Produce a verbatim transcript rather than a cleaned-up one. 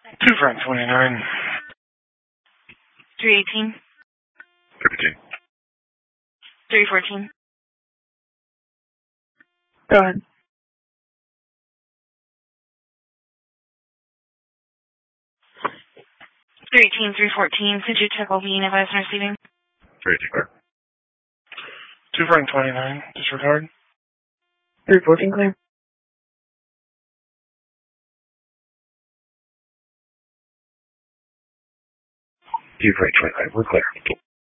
Two Frank twenty-nine. three eighteen. fifteen. three fourteen. Go ahead. three eighteen, three fourteen. Could you check Obi and advise on receiving? three eighteen, clear. Two Frank twenty-nine. Disregard. three fourteen, clear. Two Frank twenty-nine, we're clear.